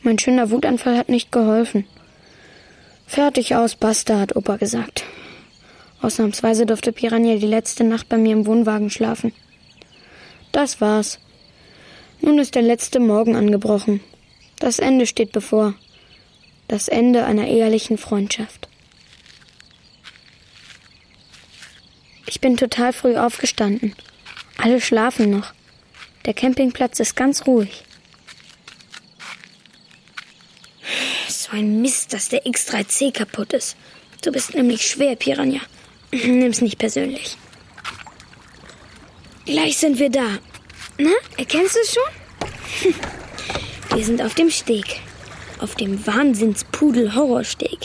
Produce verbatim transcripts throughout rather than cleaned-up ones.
Mein schöner Wutanfall hat nicht geholfen. Fertig aus, basta, hat Opa gesagt. Ausnahmsweise durfte Piranha die letzte Nacht bei mir im Wohnwagen schlafen. Das war's. Nun ist der letzte Morgen angebrochen. Das Ende steht bevor. Das Ende einer ehelichen Freundschaft. Ich bin total früh aufgestanden. Alle schlafen noch. Der Campingplatz ist ganz ruhig. So ein Mist, dass der X drei C kaputt ist. Du bist nämlich schwer, Piranha. Nimm's nicht persönlich. Gleich sind wir da. Na, erkennst du es schon? Wir sind auf dem Steg. Auf dem Wahnsinnspudel-Horrorsteg.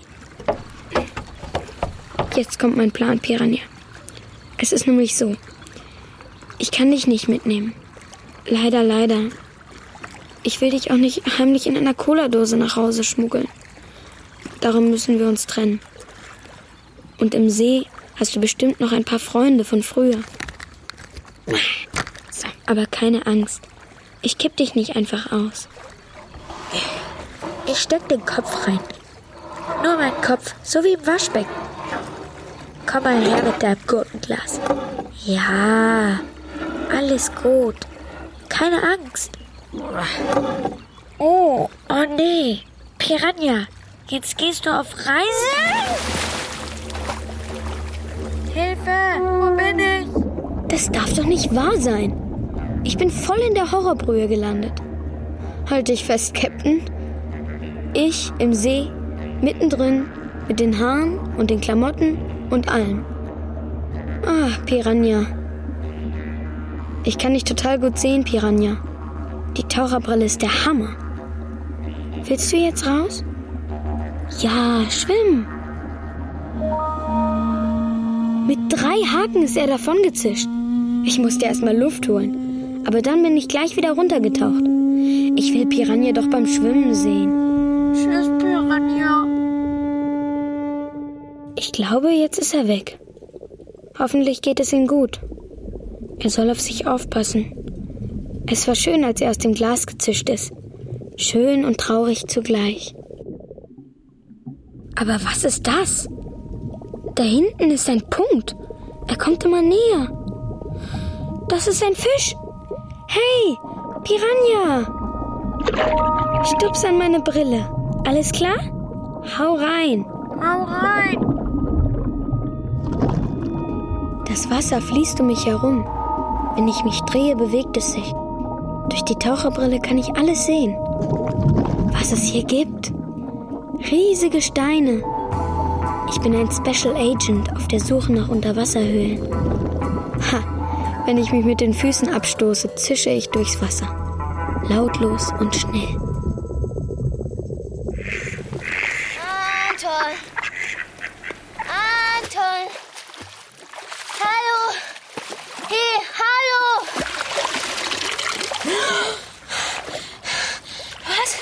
Jetzt kommt mein Plan, Piranha. Es ist nämlich so. Ich kann dich nicht mitnehmen. Leider, leider. Ich will dich auch nicht heimlich in einer Cola-Dose nach Hause schmuggeln. Darum müssen wir uns trennen. Und im See hast du bestimmt noch ein paar Freunde von früher. So, aber keine Angst. Ich kipp dich nicht einfach aus. Ich steck den Kopf rein. Nur mein Kopf, so wie im Waschbecken. Komm mal her mit deinem Gurkenglas. Ja, alles gut. Keine Angst. Oh, oh nee. Piranha, jetzt gehst du auf Reise? Hilfe, wo bin ich? Das darf doch nicht wahr sein. Ich bin voll in der Horrorbrühe gelandet. Halt dich fest, Captain. Ich im See, mittendrin, mit den Haaren und den Klamotten und allem. Ah, Piranha. Ich kann dich total gut sehen, Piranha. Die Taucherbrille ist der Hammer. Willst du jetzt raus? Ja, schwimm. Mit drei Haken ist er davongezischt. Ich musste erst mal Luft holen. Aber dann bin ich gleich wieder runtergetaucht. Ich will Piranha doch beim Schwimmen sehen. Tschüss, Piranha. Ich glaube, jetzt ist er weg. Hoffentlich geht es ihm gut. Er soll auf sich aufpassen. Es war schön, als er aus dem Glas gezischt ist. Schön und traurig zugleich. Aber was ist das? Da hinten ist ein Punkt. Er kommt immer näher. Das ist ein Fisch. Hey, Piranha! Stups an meine Brille. Alles klar? Hau rein. Hau rein. Das Wasser fließt um mich herum. Wenn ich mich drehe, bewegt es sich. Durch die Taucherbrille kann ich alles sehen. Was es hier gibt. Riesige Steine. Ich bin ein Special Agent auf der Suche nach Unterwasserhöhlen. Ha, wenn ich mich mit den Füßen abstoße, zische ich durchs Wasser. Lautlos und schnell. Anton! Anton! Hallo! Hey, hallo! Was?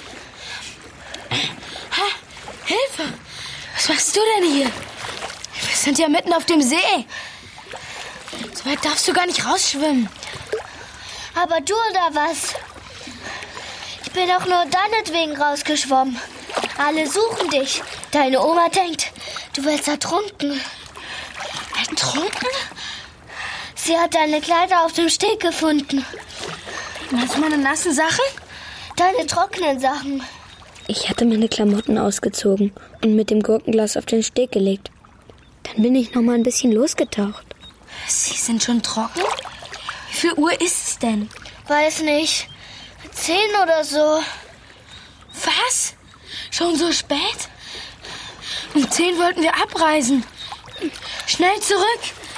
Ha, Hilfe! Was machst du denn hier? Wir sind ja mitten auf dem See. So weit darfst du gar nicht rausschwimmen. Aber du oder was? Ich bin doch nur deinetwegen rausgeschwommen. Alle suchen dich. Deine Oma denkt, du wirst ertrunken. Ertrunken? Sie hat deine Kleider auf dem Steg gefunden. Meinst du meine nassen Sachen? Deine trockenen Sachen. Ich hatte meine Klamotten ausgezogen und mit dem Gurkenglas auf den Steg gelegt. Dann bin ich noch mal ein bisschen losgetaucht. Sie sind schon trocken? Wie viel Uhr ist es denn? Weiß nicht. Zehn oder so. Was? Schon so spät? Um zehn wollten wir abreisen. Schnell zurück.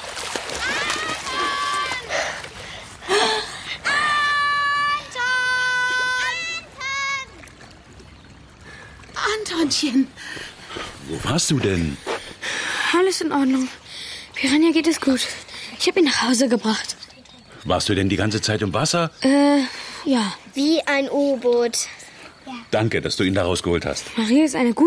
Antonchen. Wo warst du denn? Alles in Ordnung. Piranha geht es gut. Ich habe ihn nach Hause gebracht. Warst du denn die ganze Zeit im Wasser? Äh, ja. Wie ein U-Boot. Danke, dass du ihn da rausgeholt hast. Maria ist eine gute